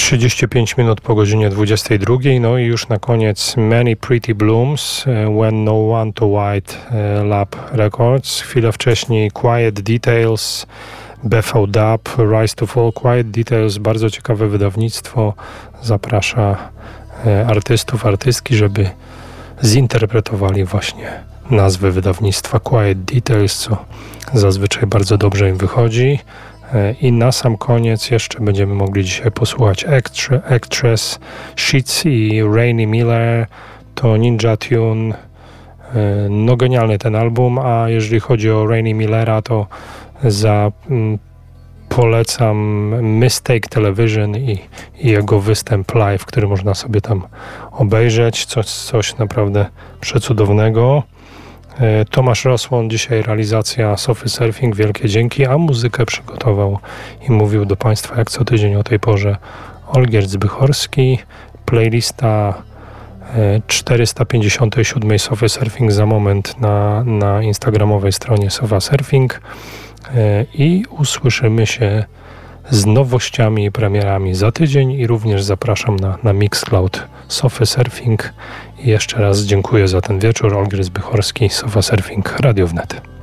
35 minut po godzinie 22, no i już na koniec Many Pretty Blooms, When No One to White Lab Records. Chwilę wcześniej Quiet Details, BV Dub, Rise to Fall. Quiet Details, bardzo ciekawe wydawnictwo, zaprasza artystów, artystki, żeby zinterpretowali właśnie nazwę wydawnictwa Quiet Details, co zazwyczaj bardzo dobrze im wychodzi. I na sam koniec jeszcze będziemy mogli dzisiaj posłuchać Actress, Sheets i Rainy Miller. To Ninja Tune. No genialny ten album, a jeżeli chodzi o Rainy Millera, to polecam Mistake Television i jego występ live, który można sobie tam obejrzeć. Coś naprawdę przecudownego. Tomasz Rosłon, dzisiaj realizacja Sofy Surfing, wielkie dzięki, a muzykę przygotował i mówił do Państwa jak co tydzień o tej porze Olgierd Zbychorski. Playlista 457 Sofy Surfing za moment na instagramowej stronie Sofa Surfing i usłyszymy się z nowościami i premierami za tydzień i również zapraszam na Mixcloud Sofy Surfing i jeszcze raz dziękuję za ten wieczór. Olgierd Zbychorski, Sofa Surfing, Radio Wnet.